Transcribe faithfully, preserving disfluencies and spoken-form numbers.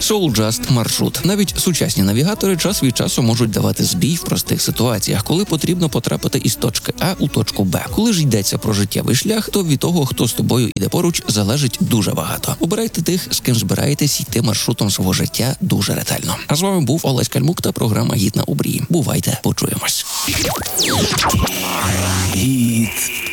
Souljust маршрут. Навіть сучасні навігатори час від часу можуть давати збій в простих ситуаціях, коли потрібно потрапити із точки А у точку Б. Коли ж йдеться про життєвий шлях, то від того, хто з тобою іде поруч, залежить дуже багато. Обирайте тих, з ким збираєтесь йти маршрутом свого життя дуже ретельно. А з вами був Олесь Кальмук та програма «Гід на обрії». Бувайте, почуємось. Гід